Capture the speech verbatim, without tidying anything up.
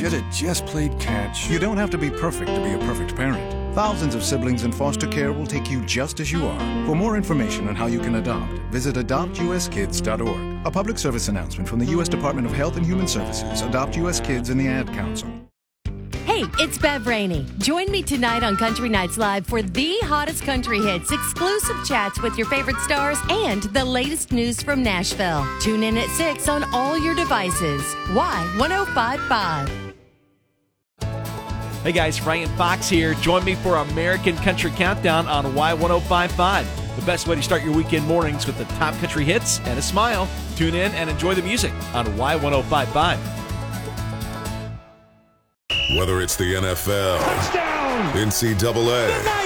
should have just played catch. You don't have to be perfect to be a perfect parent. Thousands of siblings in foster care will take you just as you are. For more information on how you can adopt, visit adopt u s kids dot org. A public service announcement from the U S Department of Health and Human Services, Adopt U S Kids, and the Ad Council. Hey, it's Bev Rainey. Join me tonight on Country Nights Live for the hottest country hits, exclusive chats with your favorite stars, and the latest news from Nashville. Tune in at six on all your devices. Y one oh five point five. Hey guys, Ryan Fox here. Join me for American Country Countdown on Y one oh five point five. The best way to start your weekend mornings with the top country hits and a smile. Tune in and enjoy the music on Y one oh five point five. Whether it's the N F L, touchdown, N C double A,